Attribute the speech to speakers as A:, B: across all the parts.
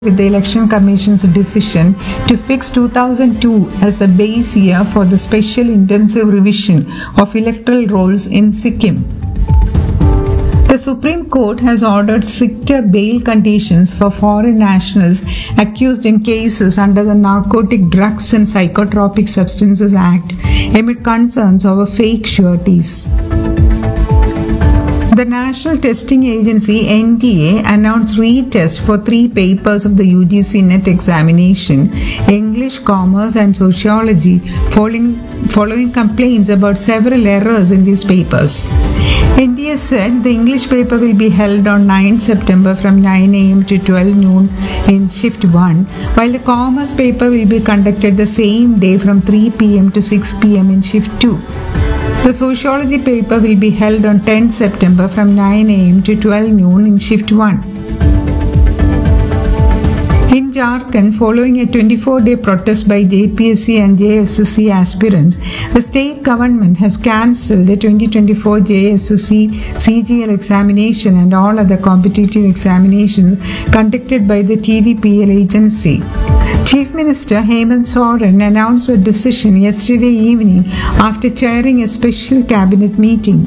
A: with the Election Commission's decision to fix 2002 as the base year for the special intensive revision of electoral rolls in Sikkim. The Supreme Court has ordered stricter bail conditions for foreign nationals accused in cases under the Narcotic Drugs and Psychotropic Substances Act amid concerns over fake sureties. The National Testing Agency (NTA) announced retest for 3 papers of the UGC NET examination, English, Commerce and Sociology, following complaints about several errors in these papers. NTA said the English paper will be held on 9 September from 9 am to 12 noon in Shift 1, while the Commerce paper will be conducted the same day from 3 pm to 6 pm in Shift 2. The Sociology paper will be held on 10 September from 9 am to 12 noon in Shift 1. In Jharkhand, following a 24-day protest by JPSC and JSSC aspirants, the state government has cancelled the 2024 JSSC CGL examination and all other competitive examinations conducted by the TDPL agency. Chief Minister Hemant Soren announced the decision yesterday evening after chairing a special cabinet meeting.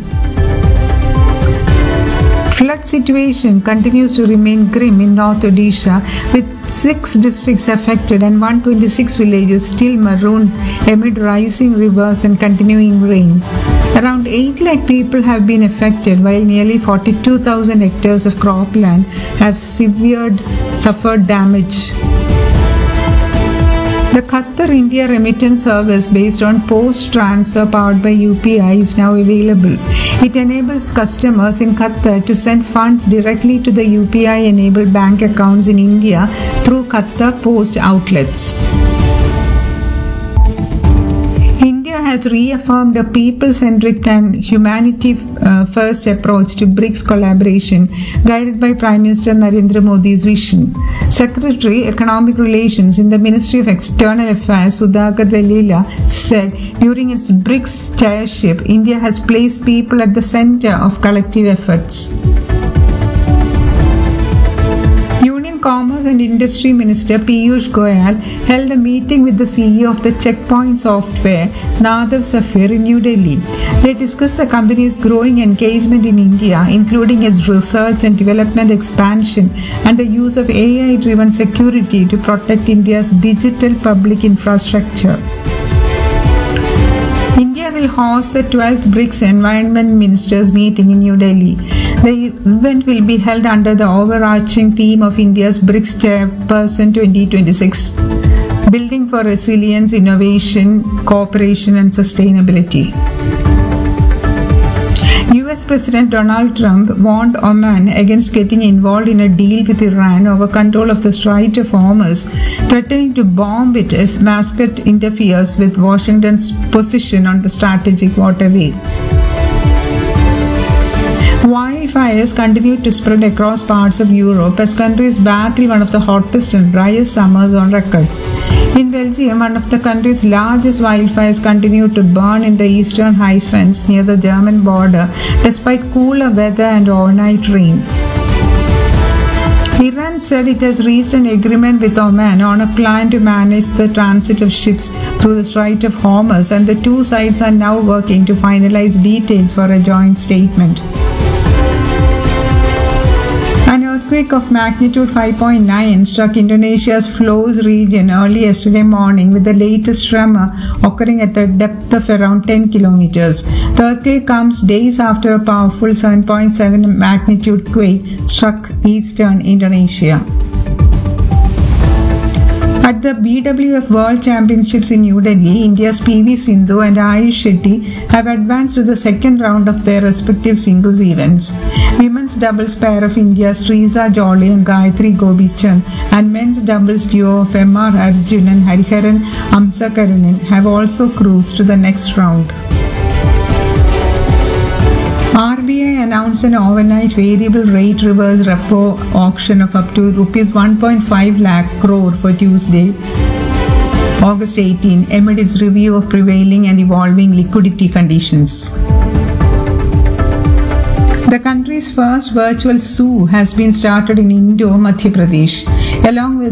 A: Flood situation continues to remain grim in North Odisha, with 6 districts affected and 126 villages still marooned amid rising rivers and continuing rain. Around 8 lakh people have been affected, while nearly 42,000 hectares of cropland have suffered damage. The Qatar-India remittance service based on post transfer powered by UPI is now available. It enables customers in Qatar to send funds directly to the UPI-enabled bank accounts in India through Qatar Post outlets. India has reaffirmed a people-centric and humanity-first approach to BRICS collaboration, guided by Prime Minister Narendra Modi's vision. Secretary, Economic Relations in the Ministry of External Affairs, Sudhakar Dalila, said during its BRICS chairship, India has placed people at the center of collective efforts. Commerce and Industry Minister Piyush Goyal held a meeting with the CEO of the Checkpoint Software, Nadav Safir, in New Delhi. They discussed the company's growing engagement in India, including its research and development expansion and the use of AI-driven security to protect India's digital public infrastructure. India will host the 12th BRICS Environment Ministers meeting in New Delhi. The event will be held under the overarching theme of India's BRICS Chairperson 2026, Building for Resilience, Innovation, Cooperation and Sustainability. US President Donald Trump warned Oman against getting involved in a deal with Iran over control of the Strait of Hormuz, threatening to bomb it if Muscat interferes with Washington's position on the strategic waterway. Wildfires continue to spread across parts of Europe as countries battle one of the hottest and driest summers on record. In Belgium, one of the country's largest wildfires continue to burn in the eastern Highlands near the German border, despite cooler weather and overnight rain. Iran said it has reached an agreement with Oman on a plan to manage the transit of ships through the Strait of Hormuz, and the two sides are now working to finalize details for a joint statement. An earthquake of magnitude 5.9 struck Indonesia's Flores region early yesterday morning, with the latest tremor occurring at the depth of around 10 kilometers. The earthquake comes days after a powerful 7.7 magnitude quake struck eastern Indonesia. At the BWF World Championships in New Delhi, India's PV Sindhu and Ayush Shetty have advanced to the second round of their respective singles events. Women's doubles pair of India's Sriza Jolly and Gayatri Gobichan and men's doubles duo of M.R. Arjun and Hariharan Amsakarunan have also cruised to the next round. RBI announced an overnight variable rate reverse repo auction of up to Rs 1.5 lakh crore for Tuesday, August 18, amid its review of prevailing and evolving liquidity conditions. The country's first virtual zoo has been started in Madhya Pradesh, along with